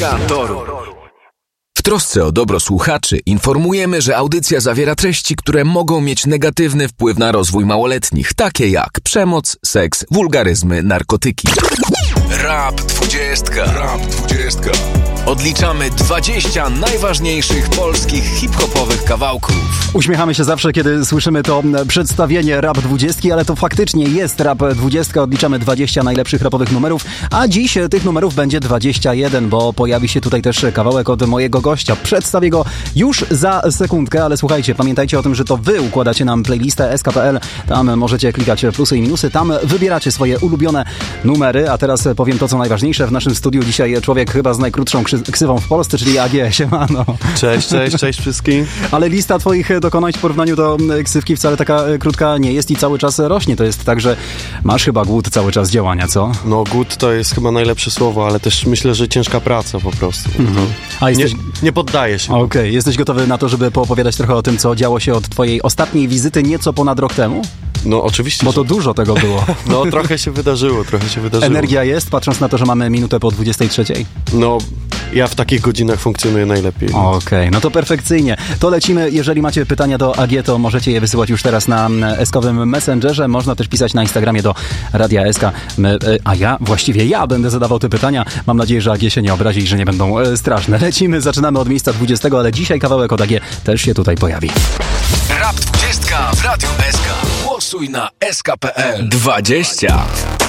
Toruń. W trosce o dobro słuchaczy informujemy, że audycja zawiera treści, które mogą mieć negatywny wpływ na rozwój małoletnich, takie jak przemoc, seks, wulgaryzmy, narkotyki. Rap 20. Odliczamy 20 najważniejszych polskich hip-hopowych kawałków. Uśmiechamy się zawsze, kiedy słyszymy to przedstawienie Rap 20, ale to faktycznie jest Rap 20. Odliczamy 20 najlepszych rapowych numerów, a dziś tych numerów będzie 21, bo pojawi się tutaj też kawałek od mojego gościa. Przedstawię go już za sekundkę, ale słuchajcie, pamiętajcie o tym, że to wy układacie nam playlistę sk.pl. Tam możecie klikać plusy i minusy, tam wybieracie swoje ulubione numery, a teraz powiem to, co najważniejsze. W naszym studiu dzisiaj człowiek chyba z najkrótszą ksywą w Polsce, czyli AG. Siemano. Cześć wszystkim. Ale lista twoich dokonań w porównaniu do ksywki wcale taka krótka nie jest i cały czas rośnie. To jest tak, że masz chyba głód cały czas działania, co? No głód to jest chyba najlepsze słowo, ale też myślę, że ciężka praca po prostu. A jesteś... nie poddaję się. Okej. Jesteś gotowy na to, żeby poopowiadać trochę o tym, co działo się od twojej ostatniej wizyty nieco ponad rok temu? No oczywiście. Bo to dużo tego było. No trochę się wydarzyło. Energia jest, patrząc na to, że mamy minutę po 23. No, ja w takich godzinach funkcjonuję najlepiej. Okej, no to perfekcyjnie. To lecimy. Jeżeli macie pytania do AG, to możecie je wysyłać już teraz na S-kowym Messengerze. Można też pisać na Instagramie do Radia SK. Właściwie ja będę zadawał te pytania. Mam nadzieję, że AG się nie obrazi i że nie będą straszne. Lecimy, zaczynamy od miejsca 20, ale dzisiaj kawałek od AG też się tutaj pojawi. Rap 20 w Radiu SK. Głosuj na sk.pl. 20.